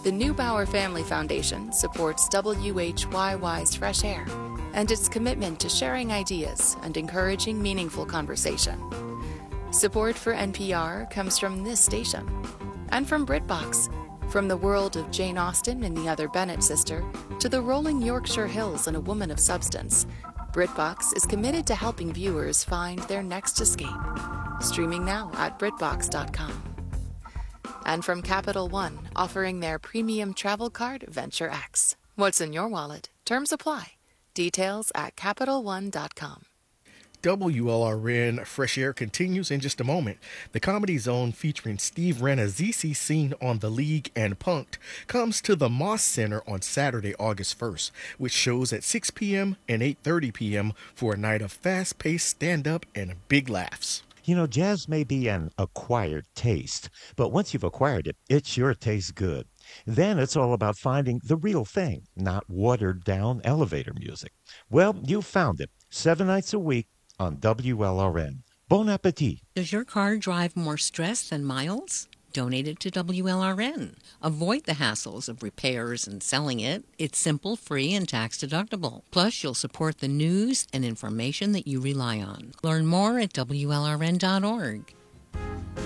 The Neubauer Family Foundation supports WHYY's Fresh Air and its commitment to sharing ideas and encouraging meaningful conversation. Support for NPR comes from this station and from BritBox. From the world of Jane Austen and the Other Bennet Sister to the rolling Yorkshire Hills and A Woman of Substance, BritBox is committed to helping viewers find their next escape. Streaming now at BritBox.com. And from Capital One, offering their premium travel card, Venture X. What's in your wallet? Terms apply. Details at CapitalOne.com. WLRN Fresh Air continues in just a moment. The Comedy Zone featuring Steve Renna, ZC Scene on The League, and Punk'd comes to the Moss Center on Saturday, August 1st, with shows at 6 p.m. and 8:30 p.m. for a night of fast-paced stand-up and big laughs. You know, jazz may be an acquired taste, but once you've acquired it, it sure tastes good. Then it's all about finding the real thing, not watered-down elevator music. Well, you found it. 7 nights a week on WLRN. Bon appetit. Does your car drive more stress than miles? Donate it to WLRN. Avoid the hassles of repairs and selling it. It's simple, free, and tax-deductible. Plus, you'll support the news and information that you rely on. Learn more at WLRN.org.